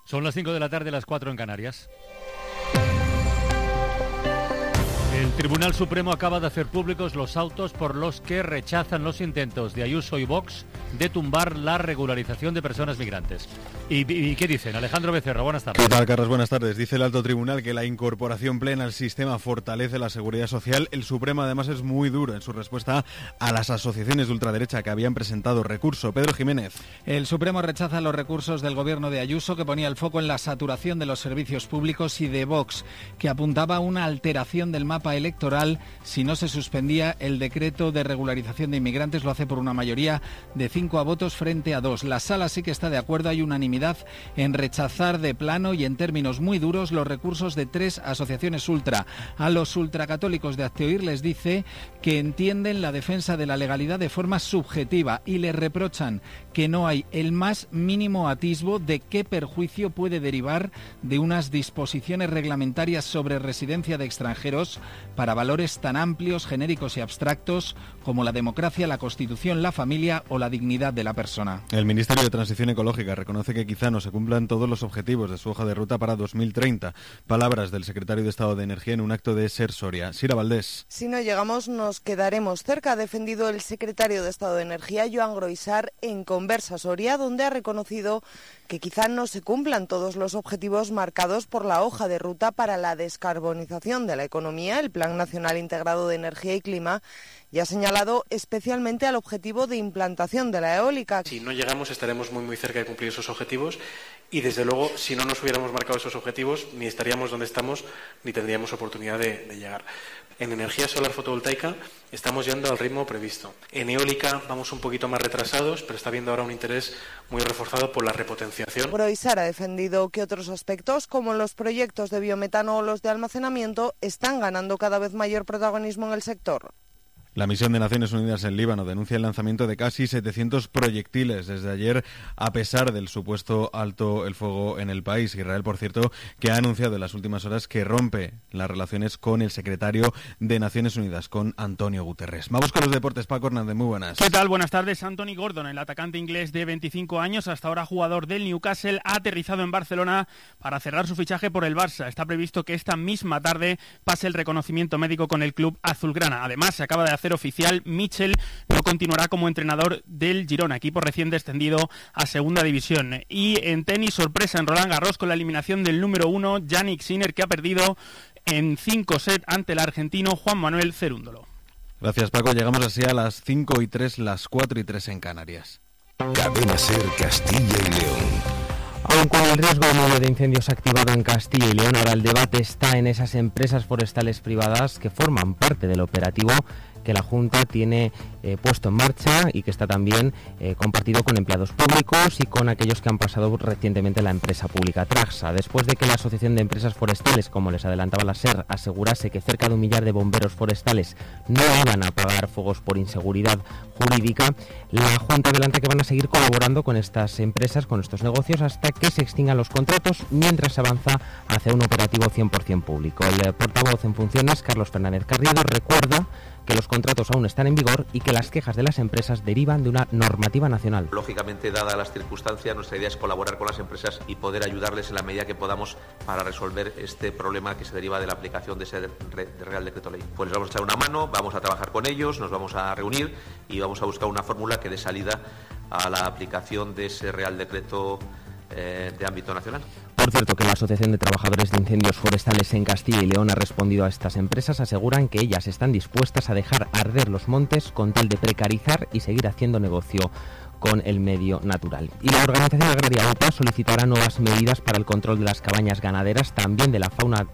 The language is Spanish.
Son las 5 de la tarde, las 4 en Canarias. El Tribunal Supremo acaba de hacer públicos los autos por los que rechazan los intentos de Ayuso y Vox de tumbar la regularización de personas migrantes. ¿Y qué dicen? Alejandro Becerra, buenas tardes. ¿Qué tal, Carlos? Buenas tardes. Dice el Alto Tribunal que la incorporación plena al sistema fortalece la seguridad social. El Supremo, además, es muy duro en su respuesta a las asociaciones de ultraderecha que habían presentado recurso. Pedro Jiménez. El Supremo rechaza los recursos del gobierno de Ayuso, que ponía el foco en la saturación de los servicios públicos, y de Vox, que apuntaba a una alteración del mapa electoral si no se suspendía el decreto de regularización de inmigrantes. Lo hace por una mayoría de 5 votos frente a 2. La Sala sí que está de acuerdo. Hay unanimidad en rechazar de plano y en términos muy duros los recursos de 3 asociaciones ultra. A los ultracatólicos de Hazte les dice que entienden la defensa de la legalidad de forma subjetiva y le reprochan que no hay el más mínimo atisbo de qué perjuicio puede derivar de unas disposiciones reglamentarias sobre residencia de extranjeros para valores tan amplios, genéricos y abstractos como la democracia, la Constitución, la familia o la dignidad de la persona. El Ministerio de Transición Ecológica reconoce que quizá no se cumplan todos los objetivos de su hoja de ruta para 2030. Palabras del secretario de Estado de Energía en un acto de Ser Soria. Sira Valdés. Si no llegamos, nos quedaremos cerca, ha defendido el secretario de Estado de Energía, Joan Groisar, en Conversa Soria, donde ha reconocido que quizá no se cumplan todos los objetivos marcados por la hoja de ruta para la descarbonización de la economía, el Plan Nacional Integrado de Energía y Clima, y ha señalado especialmente al objetivo de implantación de la eólica. Si no llegamos, estaremos muy cerca de cumplir esos objetivos y, desde luego, si no nos hubiéramos marcado esos objetivos, ni estaríamos donde estamos, ni tendríamos oportunidad de llegar. En energía solar fotovoltaica estamos yendo al ritmo previsto. En eólica vamos un poquito más retrasados, pero está habiendo ahora un interés muy reforzado por la repotenciación. Groisar ha defendido que otros aspectos, como los proyectos de biometano o los de almacenamiento, están ganando cada vez mayor protagonismo en el sector. La misión de Naciones Unidas en Líbano denuncia el lanzamiento de casi 700 proyectiles desde ayer, a pesar del supuesto alto el fuego en el país. Israel, por cierto, que ha anunciado en las últimas horas que rompe las relaciones con el secretario de Naciones Unidas, con Antonio Guterres. Vamos con los deportes. Paco Hernández, muy buenas. ¿Qué tal? Buenas tardes. Anthony Gordon, el atacante inglés de 25 años, hasta ahora jugador del Newcastle, ha aterrizado en Barcelona para cerrar su fichaje por el Barça. Está previsto que esta misma tarde pase el reconocimiento médico con el club azulgrana. Además, se acaba de hacer oficial, Mitchell no continuará como entrenador del Girona, equipo recién descendido a segunda división. Y en tenis, sorpresa en Roland Garros con la eliminación del número 1, Jannik Sinner, que ha perdido en 5 sets ante el argentino Juan Manuel Cerúndolo. Gracias, Paco. Llegamos así a las 5:03, las 4:03 en Canarias. Cadena Ser, Castilla y León. Aun con el riesgo medio de incendios activado en Castilla y León, ahora el debate está en esas empresas forestales privadas que forman parte del operativo que la Junta tiene puesto en marcha y que está también compartido con empleados públicos y con aquellos que han pasado recientemente la empresa pública Traxa. Después de que la Asociación de Empresas Forestales, como les adelantaba la SER, asegurase que cerca de 1 millar de bomberos forestales no iban a apagar fuegos por inseguridad jurídica, la Junta adelanta que van a seguir colaborando con estas empresas, con estos negocios, hasta que se extingan los contratos, mientras se avanza hacia un operativo 100% público. El portavoz en funciones, Carlos Fernández Carriedo, recuerda que los contratos aún están en vigor y que las quejas de las empresas derivan de una normativa nacional. Lógicamente, dadas las circunstancias, nuestra idea es colaborar con las empresas y poder ayudarles en la medida que podamos para resolver este problema que se deriva de la aplicación de ese Real Decreto Ley. Pues les vamos a echar una mano, vamos a trabajar con ellos, nos vamos a reunir y vamos a buscar una fórmula que dé salida a la aplicación de ese Real Decreto de ámbito nacional. Por cierto, que la Asociación de Trabajadores de Incendios Forestales en Castilla y León ha respondido a estas empresas. Aseguran que ellas están dispuestas a dejar arder los montes con tal de precarizar y seguir haciendo negocio con el medio natural. Y la Organización Agraria UPA solicitará nuevas medidas para el control de las cabañas ganaderas, también de la fauna